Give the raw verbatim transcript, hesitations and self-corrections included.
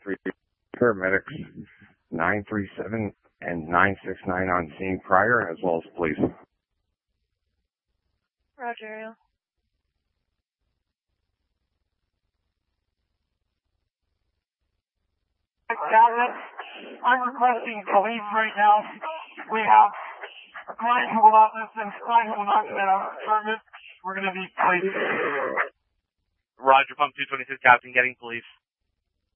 three paramedics, nine three seven and nine six nine on scene prior, as well as police. Roger, Ariel. I'm requesting police right now. We have a client who will not listen, a client who will not get out of permit. We're going to need police. Roger, pump two twenty-six, Captain, getting police.